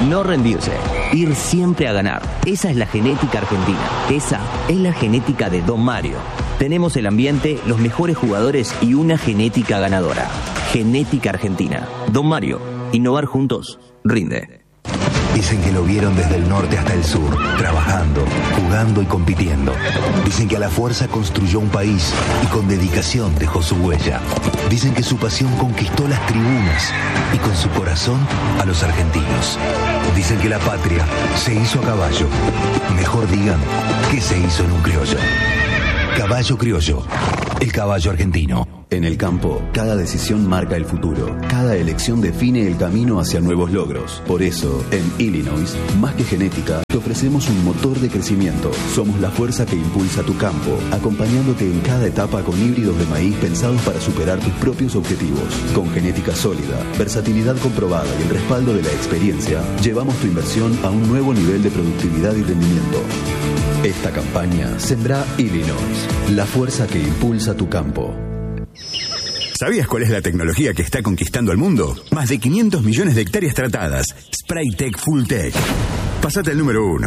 No rendirse, ir siempre a ganar. Esa es la genética argentina. Esa es la genética de Don Mario. Tenemos el ambiente, los mejores jugadores y una genética ganadora. Genética argentina. Don Mario, innovar juntos, rinde. Dicen que lo vieron desde el norte hasta el sur, trabajando, jugando y compitiendo. Dicen que a la fuerza construyó un país y con dedicación dejó su huella. Dicen que su pasión conquistó las tribunas y con su corazón a los argentinos. Dicen que la patria se hizo a caballo. Mejor digan que se hizo en un criollo. Caballo Criollo, el caballo argentino. En el campo, cada decisión marca el futuro. Cada elección define el camino hacia nuevos logros. Por eso, en Illinois, más que genética, te ofrecemos un motor de crecimiento. Somos la fuerza que impulsa tu campo, acompañándote en cada etapa con híbridos de maíz pensados para superar tus propios objetivos. Con genética sólida, versatilidad comprobada y el respaldo de la experiencia, llevamos tu inversión a un nuevo nivel de productividad y rendimiento. Esta campaña Sembrá Illinois, la fuerza que impulsa tu campo. ¿Sabías cuál es la tecnología que está conquistando el mundo? Más de 500 millones de hectáreas tratadas. Spraytec Fulltech. Pasate al número 1.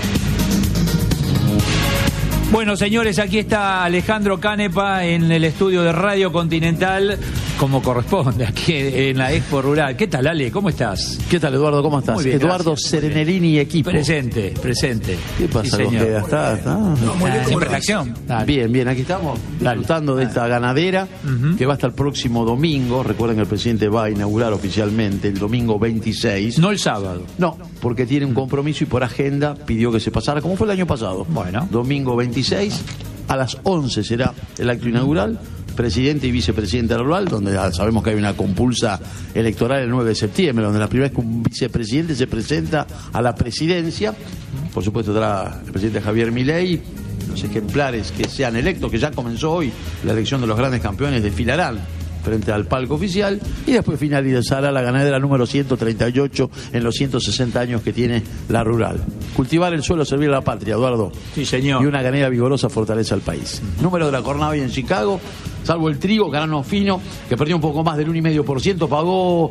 Bueno, señores, aquí está Alejandro Canepa en el estudio de Radio Continental, como corresponde, aquí en la Expo Rural. ¿Qué tal, Ale? ¿Cómo estás? ¿Qué tal, Eduardo? ¿Cómo estás? Muy bien, Eduardo gracias. Serenelini y equipo. Presente. ¿Qué pasa con que está? Siempre la acción. Bien, aquí estamos disfrutando de esta ganadera que va hasta el próximo domingo. Recuerden que el presidente va a inaugurar oficialmente el domingo 26. No el sábado. No, porque tiene un compromiso y por agenda pidió que se pasara, como fue el año pasado. Bueno. Domingo 26, a las 11 será el acto inaugural. Presidente y vicepresidente de la Rural, donde sabemos que hay una compulsa electoral el 9 de septiembre, donde la primera vez que un vicepresidente se presenta a la presidencia. Por supuesto estará el presidente Javier Milei, los ejemplares que sean electos, que ya comenzó hoy la elección de los grandes campeones, desfilarán frente al palco oficial y después finalizará la ganadera número 138 en los 160 años que tiene la Rural. Cultivar el suelo, servir a la patria, Eduardo. Sí, señor. Y una ganadera vigorosa fortalece al país. Número de la jornada hoy en Chicago, salvo el trigo, grano fino, que perdió un poco más del 1,5%, pagó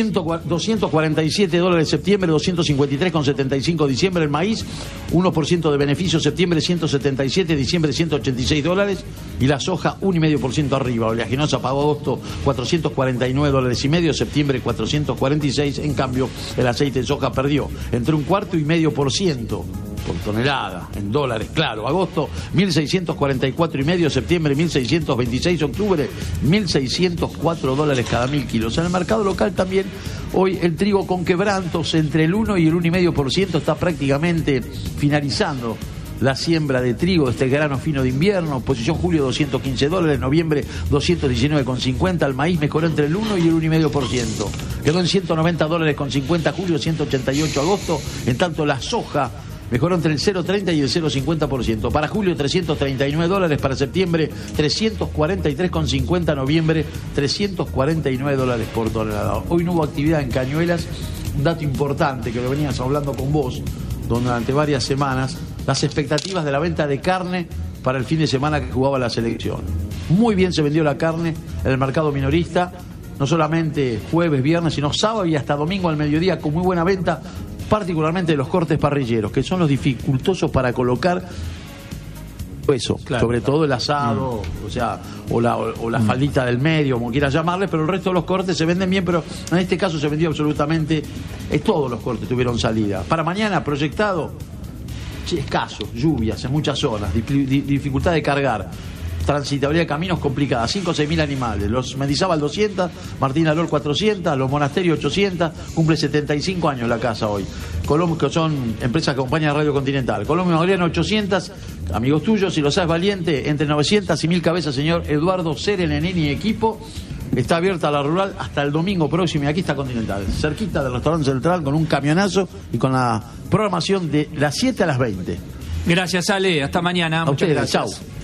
$247 septiembre, 253,75 diciembre. El maíz, 1% de beneficio, septiembre 177, diciembre $186, y la soja 1,5% arriba. Oleaginosa pagó agosto $449,5, septiembre 446. En cambio, el aceite de soja perdió entre 1,25% por tonelada, en dólares, claro. Agosto, 1.644,5, septiembre, 1.626, octubre, $1.604 cada 1.000 kilos. En el mercado local también, hoy el trigo con quebrantos entre el 1 y el 1,5% está prácticamente finalizando la siembra de trigo, este grano fino de invierno. Posición julio, $215, noviembre, $219,50. El maíz mejoró entre el 1 y el 1,5%. Quedó en $190,50 julio, 188 agosto. En tanto, la soja mejoró entre el 0,30 y el 0,50%. Para julio, $339. Para septiembre, $343,50. Noviembre, $349 por tonelada. Hoy no hubo actividad en Cañuelas. Un dato importante que lo venías hablando con vos durante varias semanas. Las expectativas de la venta de carne para el fin de semana que jugaba la selección. Muy bien se vendió la carne en el mercado minorista. No solamente jueves, viernes, sino sábado y hasta domingo al mediodía, con muy buena venta, particularmente de los cortes parrilleros, que son los dificultosos para colocar eso, claro, sobre todo el asado, o sea, o la faldita del medio, como quieras llamarle, pero el resto de los cortes se venden bien, pero en este caso se vendió absolutamente, todos los cortes tuvieron salida. Para mañana, proyectado, escaso, lluvias en muchas zonas, dificultad de cargar, transitabilidad de caminos complicada, 5 o 6 mil animales. Los Mendizábal 200, Martín Alor 400, los Monasterios 800, cumple 75 años la casa hoy. Que son empresas que acompañan a Radio Continental. Colombia Magdalena 800, amigos tuyos, si lo sabes valiente, entre 900 y 1000 cabezas, señor Eduardo Serenelini y equipo. Está abierta la Rural hasta el domingo próximo y aquí está Continental, cerquita del restaurante central, con un camionazo y con la programación de las 7 a las 20. Gracias, Ale. Hasta mañana. A ustedes, chau.